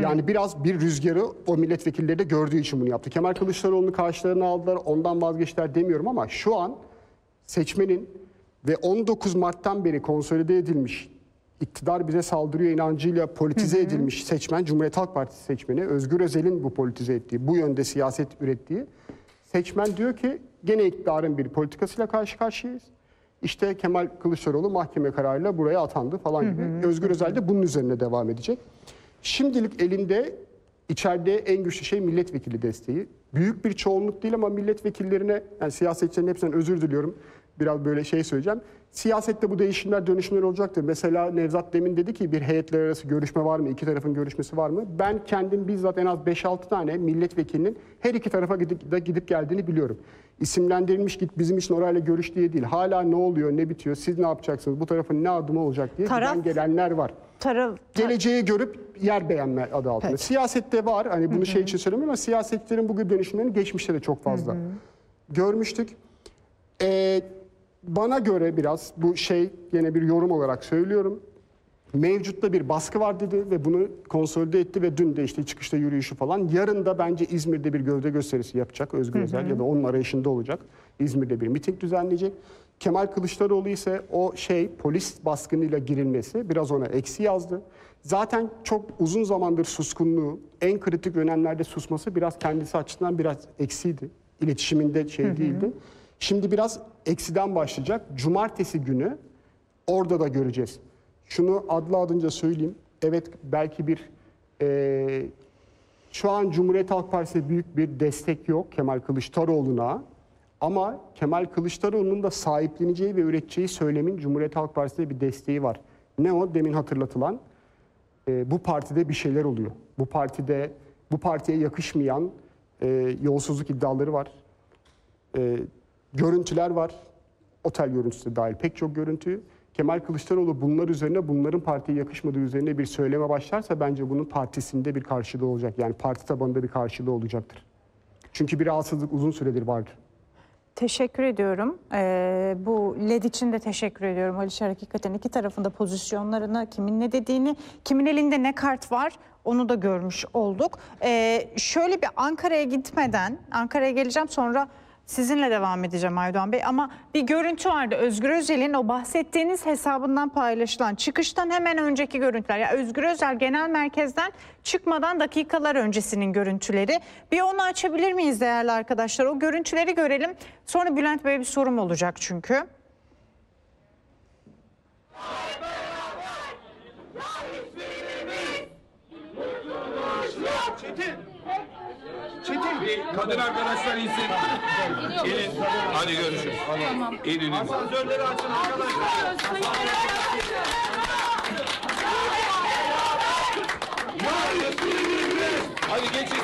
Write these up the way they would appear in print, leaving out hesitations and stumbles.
Yani biraz bir rüzgarı o milletvekilleri de gördüğü için bunu yaptı. Kemal Kılıçdaroğlu'nu karşılarına aldılar, ondan vazgeçtiler demiyorum ama şu an seçmenin ve 19 Mart'tan beri konsolide edilmiş, iktidar bize saldırıyor inancıyla politize edilmiş seçmen, Cumhuriyet Halk Partisi seçmeni, Özgür Özel'in bu politize ettiği, bu yönde siyaset ürettiği seçmen diyor ki gene iktidarın bir politikasıyla karşı karşıyayız. İşte Kemal Kılıçdaroğlu mahkeme kararıyla buraya atandı falan gibi. Özgür Özel de bunun üzerine devam edecek. Şimdilik elinde içeride en güçlü şey milletvekili desteği. Büyük bir çoğunluk değil ama milletvekillerine, yani siyasetçilerin hepsinden özür diliyorum. Biraz böyle şey söyleyeceğim. Siyasette bu değişimler, dönüşümler olacaktır. Mesela Nevzat demin dedi ki bir heyetler arası görüşme var mı? İki tarafın görüşmesi var mı? Ben kendim bizzat en az 5-6 tane milletvekilinin her iki tarafa gidip geldiğini biliyorum. İsimlendirilmiş git bizim için orayla görüş diye değil. Hala ne oluyor, ne bitiyor, siz ne yapacaksınız, bu tarafın ne adımı olacak diye giden gelenler var. Geleceği görüp yer beğenme adı altında. Evet. Siyasette var, hani bunu şey için söylemiyorum ama siyasetlerin bugün dönüşümlerini geçmişte de çok fazla görmüştük. Bana göre biraz bu şey, yine bir yorum olarak söylüyorum. Mevcutta bir baskı var dedi ve bunu konsolide etti ve dün de işte çıkışta yürüyüşü falan. Yarın da bence İzmir'de bir gövde gösterisi yapacak Özgür Özel ya da onun arayışında olacak. İzmir'de bir miting düzenleyecek. Kemal Kılıçdaroğlu ise o polis baskınıyla girilmesi biraz ona eksi yazdı. Zaten çok uzun zamandır suskunluğu, en kritik dönemlerde susması biraz kendisi açısından biraz eksiydi. İletişiminde değildi. Şimdi biraz eksiden başlayacak. Cumartesi günü orada da göreceğiz. Şunu adlı adınca söyleyeyim. Evet, belki bir şu an Cumhuriyet Halk Partisi'ne büyük bir destek yok Kemal Kılıçdaroğlu'na. Ama Kemal Kılıçdaroğlu'nun da sahipleneceği ve üreteceği söylemin Cumhuriyet Halk Partisi'ne bir desteği var. Ne o? Demin hatırlatılan bu partide bir şeyler oluyor. Bu partiye yakışmayan yolsuzluk iddiaları var. Görüntüler var. Otel görüntüsü dahil pek çok görüntü. Kemal Kılıçdaroğlu bunlar üzerine, bunların partiye yakışmadığı üzerine bir söyleme başlarsa bence bunun partisinde bir karşılığı olacak. Yani parti tabanında bir karşılığı olacaktır. Çünkü bir rahatsızlık uzun süredir vardır. Teşekkür ediyorum. Bu LED için de teşekkür ediyorum. Alişer, hakikaten iki tarafında pozisyonlarını, kimin ne dediğini, kimin elinde ne kart var onu da görmüş olduk. Şöyle bir Ankara'ya gitmeden, Ankara'ya geleceğim, sonra sizinle devam edeceğim Aydoğan Bey, ama bir görüntü vardı. Özgür Özel'in o bahsettiğiniz hesabından paylaşılan çıkıştan hemen önceki görüntüler. Ya Özgür Özel genel merkezden çıkmadan dakikalar öncesinin görüntüleri. Bir onu açabilir miyiz değerli arkadaşlar? O görüntüleri görelim. Sonra Bülent Bey'e bir sorum olacak çünkü. Çetin, kadın arkadaşlar insin. Gelin, hadi görüşürüz. Tamam. İyi dinleyin. Asansörleri açın arkadaşlar. Hadi geçin.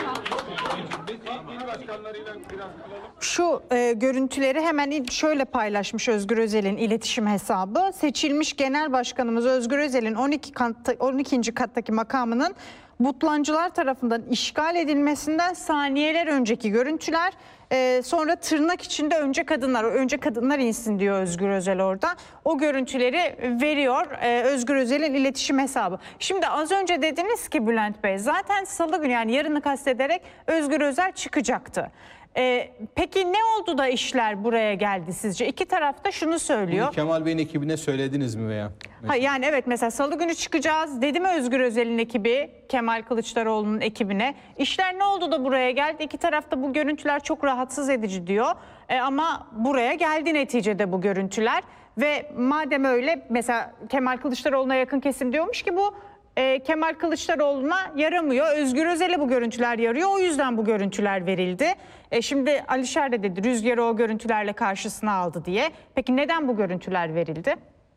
Şu görüntüleri hemen şöyle paylaşmış Özgür Özel'in iletişim hesabı. Seçilmiş Genel Başkanımız Özgür Özel'in 12. kattaki makamının Butlancılar tarafından işgal edilmesinden saniyeler önceki görüntüler. Sonra tırnak içinde önce kadınlar insin diyor Özgür Özel orada. O görüntüleri veriyor Özgür Özel'in iletişim hesabı. Şimdi az önce dediniz ki Bülent Bey, zaten salı günü, yani yarını kastederek Özgür Özel çıkacaktı. Peki ne oldu da işler buraya geldi sizce? İki taraf da şunu söylüyor. Bunu Kemal Bey'in ekibine söylediniz mi veya? Yani evet, mesela salı günü çıkacağız dedi mi Özgür Özel'in ekibi Kemal Kılıçdaroğlu'nun ekibine? İşler ne oldu da buraya geldi? İki tarafta bu görüntüler çok rahatsız edici diyor. Ama buraya geldi neticede bu görüntüler. Ve madem öyle, mesela Kemal Kılıçdaroğlu'na yakın kesim diyormuş ki bu Kemal Kılıçdaroğlu'na yaramıyor. Özgür Özel'e bu görüntüler yarıyor. O yüzden bu görüntüler verildi. Şimdi Alişer de dedi rüzgarı o görüntülerle karşısına aldı diye. Peki neden bu görüntüler verildi?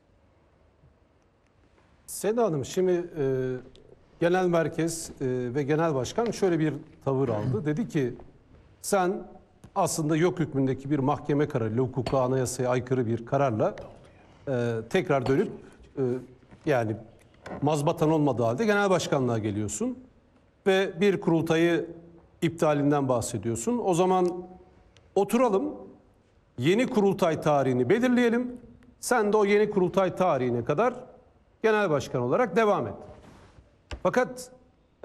Seda Hanım, şimdi genel merkez ve genel başkan şöyle bir tavır aldı. Dedi ki sen aslında yok hükmündeki bir mahkeme kararıyla, hukuka, anayasaya aykırı bir kararla tekrar dönüp yani mazbatan olmadığı halde genel başkanlığa geliyorsun ve bir kurultayı iptalinden bahsediyorsun. O zaman oturalım, yeni kurultay tarihini belirleyelim. Sen de o yeni kurultay tarihine kadar genel başkan olarak devam et. Fakat